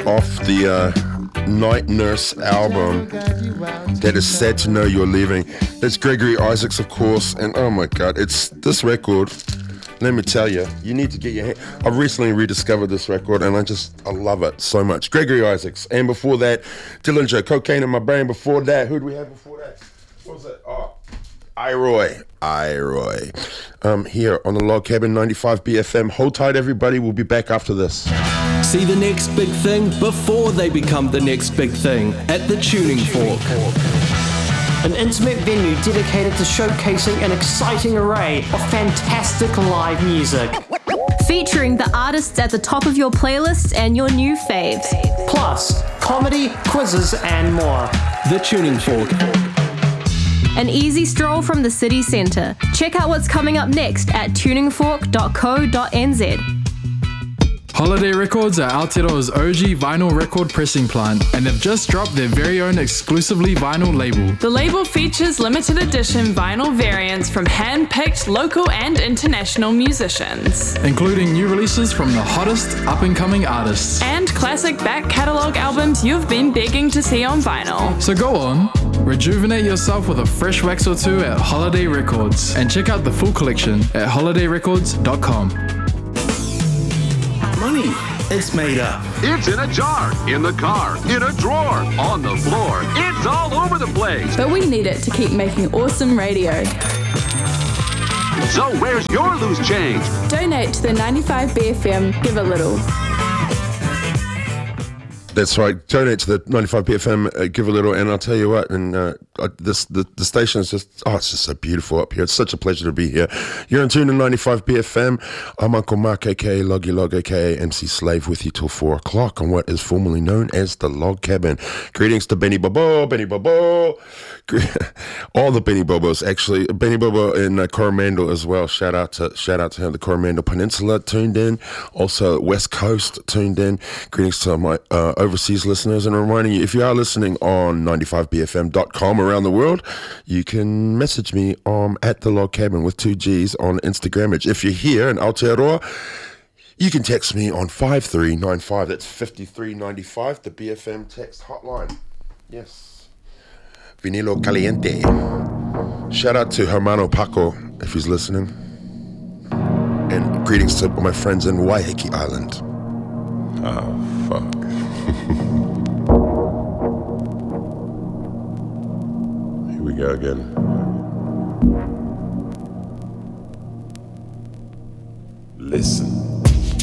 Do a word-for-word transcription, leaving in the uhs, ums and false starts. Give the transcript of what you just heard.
off the uh, Night Nurse album that is Sad to Know You're Leaving. It's Gregory Isaacs, of course, and oh my god, it's this record. Let me tell you, you need to get your hand. I recently rediscovered this record, and I just I love it so much. Gregory Isaacs, and before that, Dillinger, Cocaine in My Brain. Before that, who do we have before that? What was it? Oh, Iroy, Iroy. Um, here on the Log Cabin ninety-five B F M. Hold tight, everybody. We'll be back after this. See the next big thing before they become the next big thing at the Tuning Fork. An intimate venue dedicated to showcasing an exciting array of fantastic live music. Featuring the artists at the top of your playlist and your new faves. Plus, comedy, quizzes, and more. The Tuning Fork. An easy stroll from the city centre. Check out what's coming up next at tuning fork dot co dot n z. Holiday Records are Aotearoa's O G vinyl record pressing plant, and they've just dropped their very own exclusively vinyl label. The label features limited edition vinyl variants from hand-picked local and international musicians, including new releases from the hottest up-and-coming artists. And classic back catalogue albums you've been begging to see on vinyl. So go on, rejuvenate yourself with a fresh wax or two at Holiday Records, and check out the full collection at holiday records dot com. Money, it's made up. It's in a jar, in the car, in a drawer, on the floor. It's all over the place. But we need it to keep making awesome radio. So where's your loose change? Donate to the ninety-five B F M Give a Little. That's right. Donate to the ninety-five B F M, uh, Give a Little, and I'll tell you what. And uh, this the, the station is just oh, it's just so beautiful up here. It's such a pleasure to be here. You're in tune to ninety-five B F M. I'm Uncle Mark, aka Loggy Log, aka M C Slave, with you till four o'clock on what is formerly known as the Log Cabin. Greetings to Benny Bobo, Benny Bobo, all the Benny Bobos actually. Benny Bobo in uh, Coromandel as well. Shout out to shout out to him. The Coromandel Peninsula tuned in. Also West Coast tuned in. Greetings to my uh, overseas listeners, and reminding you, if you are listening on ninety-five b f m dot com around the world, you can message me um, at the Log Cabin with two G's on Instagram. If you're here in Aotearoa, you can text me on five three nine five, that's fifty-three ninety-five, the B F M text hotline. Yes. Vinilo Caliente. Shout out to Hermano Paco if he's listening. And greetings to my friends in Waiheke Island. Oh, fuck. Here we go again. Listen.